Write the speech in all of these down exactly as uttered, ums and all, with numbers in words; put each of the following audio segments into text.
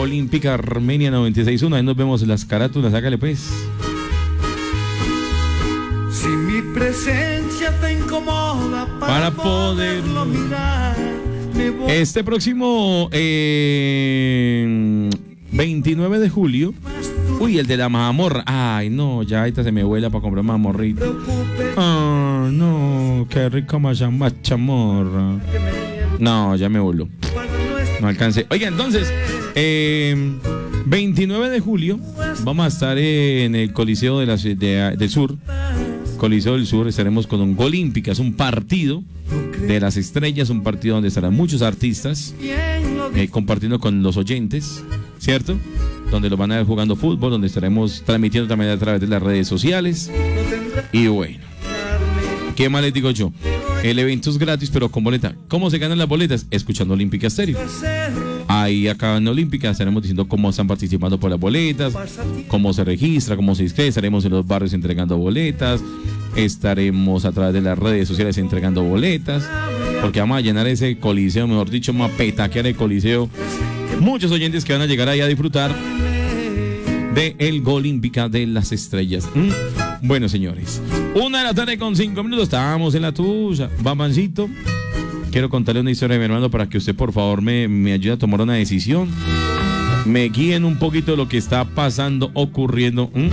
Olímpica Armenia noventa y seis uno. Ahí nos vemos en las carátulas, hágale pues. Si mi presencia te incomoda para, para poderlo mirar, me voy. Este próximo eh, veintinueve de julio. Uy, el de la mazamorra. Ay, no, ya ahorita se me vuela para comprar mazamorrita. Ah, no, qué rico mazamorra. No, ya me voló. No alcancé. Oiga, entonces, eh, veintinueve de julio vamos a estar en el Coliseo de la, de, del Sur. Coliseo del Sur, estaremos con un Golímpica, es un partido de las estrellas, un partido donde estarán muchos artistas eh, compartiendo con los oyentes, ¿cierto? Donde lo van a ver jugando fútbol, donde estaremos transmitiendo también a través de las redes sociales. Y bueno, ¿qué más les digo yo? El evento es gratis, pero con boleta. ¿Cómo se ganan las boletas? Escuchando Olímpica Estéreo. Ahí acá en Olímpica estaremos diciendo cómo están participando por las boletas, cómo se registra, cómo se inscribe. Estaremos en los barrios entregando boletas, estaremos a través de las redes sociales entregando boletas, porque vamos a llenar ese coliseo, mejor dicho, vamos a petaquear el coliseo. Muchos oyentes que van a llegar ahí a disfrutar de el Golímpica de las estrellas. ¿Mm? Bueno, señores, una de la tarde con cinco minutos, estábamos en la tuya. Bambancito, quiero contarle una historia de mi hermano para que usted por favor me, me ayude a tomar una decisión, me guíen un poquito de lo que está pasando, ocurriendo. ¿Mm?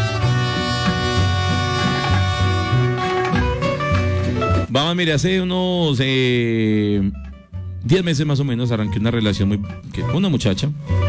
Vamos, mire, hace unos eh, diez meses más o menos arranqué una relación muy, que, con una muchacha.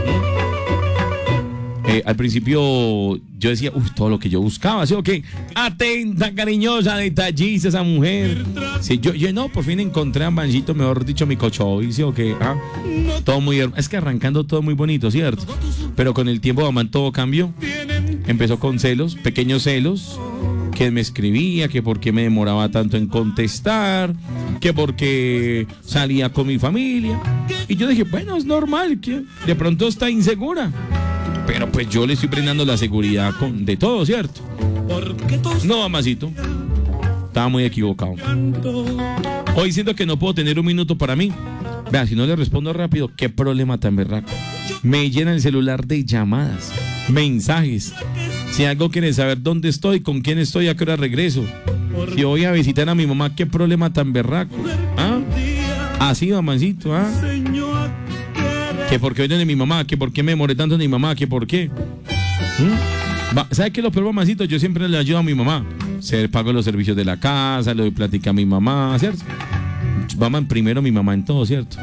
Eh, al principio yo decía, uff, todo lo que yo buscaba, ¿sí o qué? Atenta, cariñosa, detallista esa mujer. Sí, yo, yo no, por fin encontré a Manchito, mejor dicho, mi cochoy, ¿sí o qué? ¿Ah? Todo muy, es que arrancando todo muy bonito, ¿cierto? Pero con el tiempo, mamá, todo cambió. Empezó con celos, pequeños celos, que me escribía, que por qué me demoraba tanto en contestar, que porque salía con mi familia. Y yo dije, bueno, es normal, que de pronto está insegura. Pero pues yo le estoy brindando la seguridad con, de todo, ¿cierto? No, mamacito, estaba muy equivocado. Hoy siento que no puedo tener un minuto para mí. Vea, si no le respondo rápido, qué problema tan berraco. Me llena el celular de llamadas, mensajes. Si algo quiere saber dónde estoy, con quién estoy, a qué hora regreso. Si voy a visitar a mi mamá, qué problema tan berraco. ¿Ah? Así, mamacito, ¿ah? Que por qué hoy no es de mi mamá, que por qué me demoré tanto de mi mamá, que por qué. ¿Mm? ¿Sabe qué es lo peor, mamacito? Yo siempre le ayudo a mi mamá. Se pago los servicios de la casa, le doy plática a mi mamá, ¿cierto? Vamos primero mi mamá en todo, ¿cierto?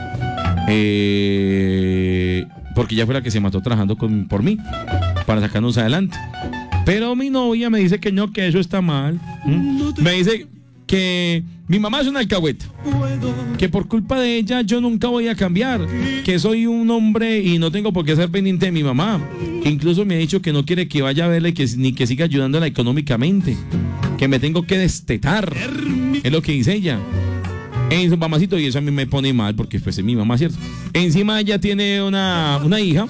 Eh, porque ella fue la que se mató trabajando con, por mí, para sacarnos adelante. Pero mi novia me dice que no, que eso está mal. ¿Mm? Me dice que mi mamá es una alcahueta, que por culpa de ella yo nunca voy a cambiar, que soy un hombre y no tengo por qué ser pendiente de mi mamá. Incluso me ha dicho que no quiere que vaya a verla y que, ni que siga ayudándola económicamente, que me tengo que destetar, es lo que dice ella. En su mamacito, y eso a mí me pone mal porque pues es mi mamá, ¿cierto? Encima ella tiene una, una hija,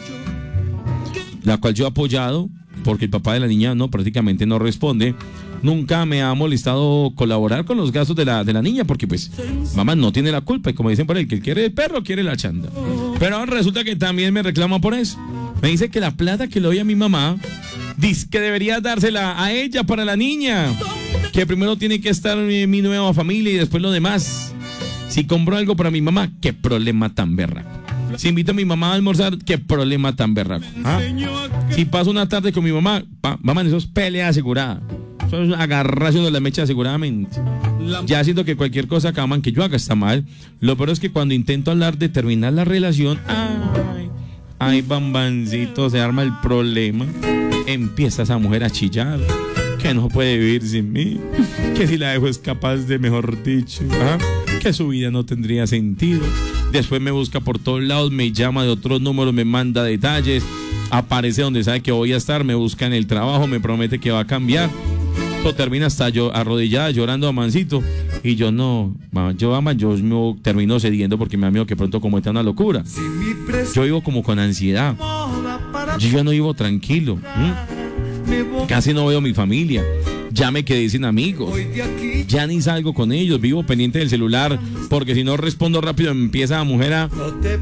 la cual yo he apoyado, porque el papá de la niña no, prácticamente no responde. Nunca me ha molestado colaborar con los gastos de la, de la niña, porque pues mamá no tiene la culpa, y como dicen por ahí, que el quiere el perro quiere la chanda. Pero ahora resulta que también me reclama por eso. Me dice que la plata que le doy a mi mamá, dice que debería dársela a ella para la niña, que primero tiene que estar mi, mi nueva familia y después lo demás. Si compro algo para mi mamá, qué problema tan berraco. Si invito a mi mamá a almorzar, qué problema tan berraco. ¿Ah? Si paso una tarde con mi mamá, pa, mamá, eso es pelea asegurada. Eso es agarrarse de la mecha aseguradamente. Ya siento que cualquier cosa que aman que yo haga está mal. Lo peor es que cuando intento hablar de terminar la relación, ay, ay, bambancito, se arma el problema. Empieza esa mujer a chillar, que no puede vivir sin mí, que si la dejo es capaz de, mejor dicho, ¿ah? que su vida no tendría sentido. Después me busca por todos lados, me llama de otros números, me manda detalles, aparece donde sabe que voy a estar, me busca en el trabajo, me promete que va a cambiar. Eso termina hasta yo arrodillada llorando a mancito, y yo no, yo ama, yo me termino cediendo porque me da miedo que pronto cometa una locura. Yo vivo como con ansiedad, yo ya no vivo tranquilo. ¿Mm? Casi no veo a mi familia, ya me quedé sin amigos, ya ni salgo con ellos, vivo pendiente del celular, porque si no respondo rápido empieza la mujer a